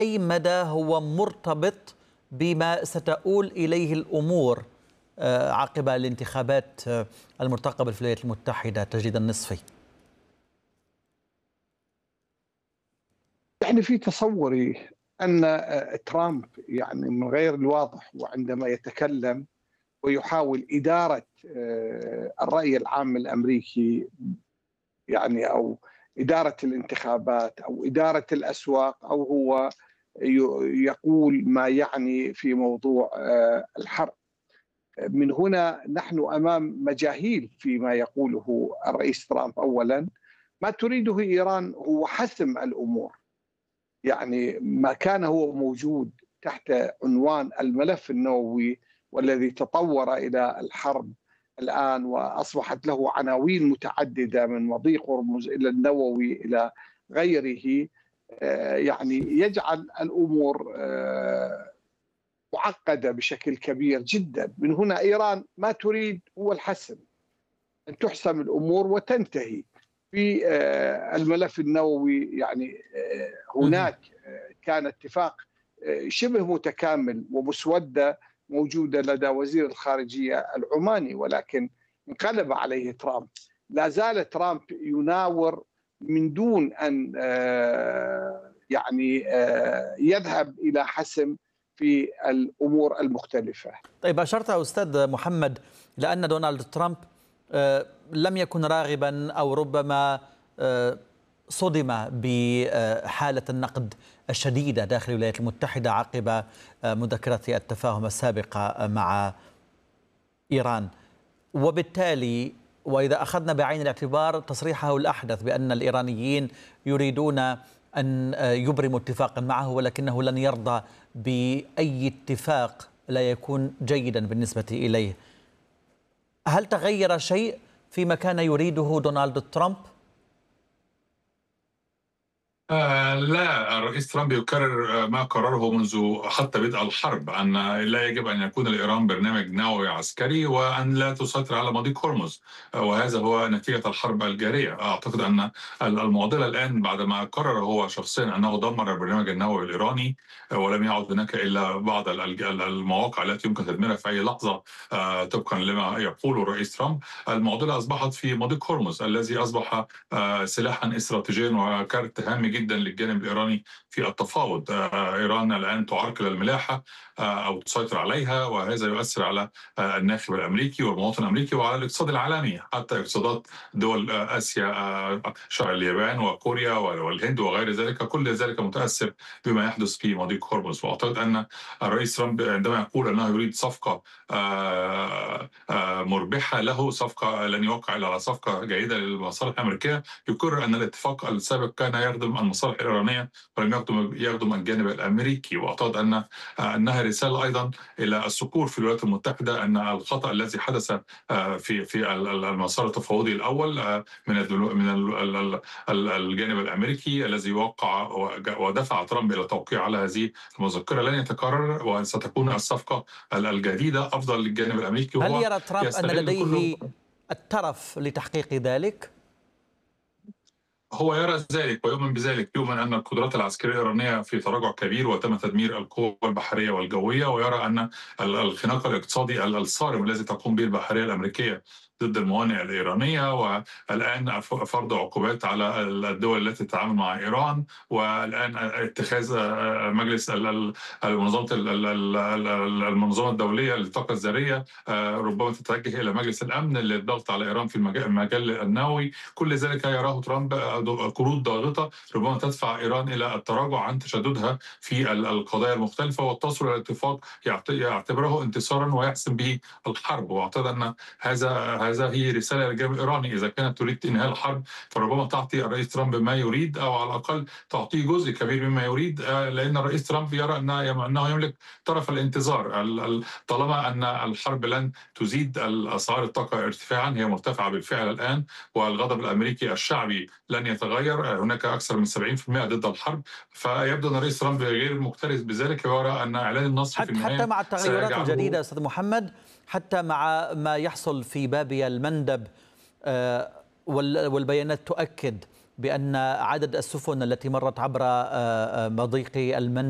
أي مدى هو مرتبط بما ستؤول إليه الأمور عقب الانتخابات المرتقبة في الولايات المتحدة تجديد النصفي؟ يعني في تصوري أن ترامب يعني من غير الواضح، وعندما يتكلم ويحاول إدارة الرأي العام الأمريكي، يعني أو إدارة الانتخابات أو إدارة الأسواق، أو هو يقول ما يعني في موضوع الحرب. من هنا نحن أمام مجاهيل فيما يقوله الرئيس ترامب. أولا، ما تريده إيران هو حسم الأمور، يعني ما كان هو موجود تحت عنوان الملف النووي والذي تطور إلى الحرب الآن وأصبحت له عناوين متعددة، من مضيق هرمز إلى النووي إلى غيره، يعني يجعل الأمور معقدة بشكل كبير جدا. من هنا إيران ما تريد هو الحسم، أن تحسم الأمور وتنتهي في الملف النووي. يعني هناك كان اتفاق شبه متكامل ومسودة موجودة لدى وزير الخارجية العماني، ولكن انقلب عليه ترامب. لا زال ترامب يناور من دون أن يعني يذهب إلى حسم في الأمور المختلفة. طيب، أشرت أستاذ محمد لأن دونالد ترامب لم يكن راغبا أو ربما صدم بحالة النقد الشديدة داخل الولايات المتحدة عقب مذكرة التفاهم السابقة مع إيران، وبالتالي وإذا أخذنا بعين الاعتبار تصريحه الأحدث بأن الإيرانيين يريدون أن يبرموا اتفاقا معه ولكنه لن يرضى بأي اتفاق لا يكون جيدا بالنسبة إليه، هل تغير شيء فيما كان يريده دونالد ترامب؟ لا، الرئيس ترامب يكرر ما قرره منذ حتى بدء الحرب، أن لا يجب أن يكون لإيران برنامج نووي عسكري وأن لا تسيطر على مضيق هرمز، وهذا هو نتيجة الحرب الجارية. أعتقد أن المعضلة الآن بعدما قرر هو شخصيا أنه دمر البرنامج النووي الإيراني ولم يعد هناك إلا بعض المواقع التي يمكن تدميرها في أي لحظة طبقا لما يقول الرئيس ترامب. المعضلة أصبحت في مضيق هرمز الذي أصبح سلاحا استراتيجيا وكارت هام جدا للجانب الإيراني في التفاوض. إيران الآن تعرقل الملاحة أو تسيطر عليها، وهذا يؤثر على الناخب الأمريكي والمواطن الأمريكي وعلى الاقتصاد العالمي، حتى اقتصادات دول آسيا، اليابان وكوريا والهند وغير ذلك. كل ذلك متأثر بما يحدث في مضيق هرمز. وأعتقد أن الرئيس ترامب عندما يقول أنه يريد صفقة مربحة له، صفقة لن يوقع إلا على صفقة جيدة للمصالح الأمريكية، يقرر أن الاتفاق السابق كان يخدم المصالح الإيرانية ولم يخدم الجانب الأمريكي. وأعتقد أنها رسالة أيضا إلى الصقور في الولايات المتحدة أن الخطأ الذي حدث في المسار التفاوضي الأول من الجانب الأمريكي الذي وقع ودفع ترامب إلى التوقيع على هذه المذكرة لن يتكرر، وستكون الصفقة الجديدة أفضل للجانب الأمريكي. هل يرى ترامب أن لديه الترف لتحقيق ذلك؟ هو يرى ذلك ويؤمن بذلك، يؤمن أن القدرات العسكرية الإيرانية في تراجع كبير وتم تدمير القوى البحرية والجوية، ويرى أن الخناق الاقتصادي الصارم الذي تقوم به البحرية الأمريكية ضد الموانئ الإيرانية، والآن فرض عقوبات على الدول التي تتعامل مع إيران، والآن اتخاذ مجلس المنظمة الدولية للطاقة الذرية ربما تتوجه إلى مجلس الأمن للضغط على إيران في المجال النووي. كل ذلك يراه ترامب قروض ضاغطة ربما تدفع إيران إلى التراجع عن تشددها في القضايا المختلفة وتصل إلى اتفاق يعتبره انتصارا ويحسم به الحرب. وأعتقد أن هذا هي رسالة للجانب الإيراني، إذا كانت تريد إنهاء الحرب فربما تعطي الرئيس ترامب ما يريد، أو على الأقل تعطيه جزء كبير مما يريد، لأن الرئيس ترامب يرى أنه يملك طرف الانتظار. طالما أن الحرب لن تزيد الأسعار الطاقة ارتفاعا، هي مرتفعة بالفعل الآن، والغضب الأمريكي الشعبي لن يتغير، هناك أكثر من 70% ضد الحرب، فيبدو أن الرئيس ترامب غير مكترث بذلك ويرى أن إعلان النصر في النهاية حتى مع التغيرات الجديدة أستاذ محمد، حتى مع ما يحصل في بابيا المندب والبيانات تؤكد بأن عدد السفن التي مرت عبر مضيق المندب